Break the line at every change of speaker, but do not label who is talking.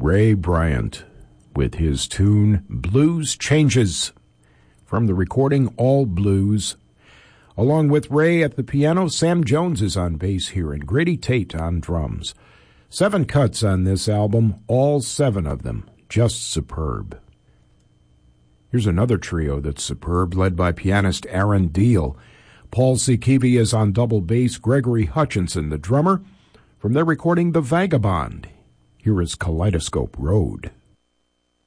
Ray Bryant with his tune Blues Changes from the recording All Blues. Along with Ray at the piano, Sam Jones is on bass here and Grady Tate on drums. 7 cuts on this album, all 7 of them just superb. Here's another trio that's superb, led by pianist Aaron Deal. Paul Sikivi is on double bass, Gregory Hutchinson, the drummer, from their recording The Vagabond. Here is Kaleidoscope Road.